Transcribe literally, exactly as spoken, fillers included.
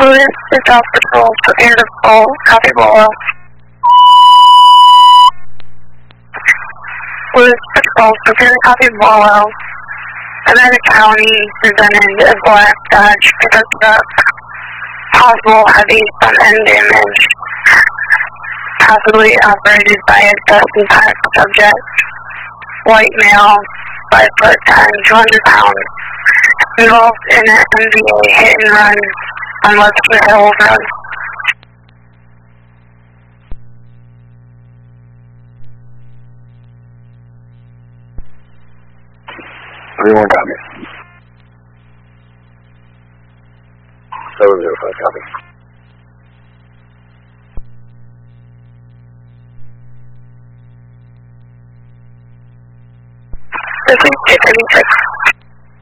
Louis is South Patrol, prepare to call, copy Bolo. Louis Patrol, prepare to copy Bolo. Nevada County presented a black Dodge pickup truck. Possible heavy front end damage. Possibly operated by a suspect subject. White male, five foot ten, two hundred pounds. Involved in an M V A hit and run on Webster Hill Road. Everyone copy. seven zero five copy. This is two thirty-six.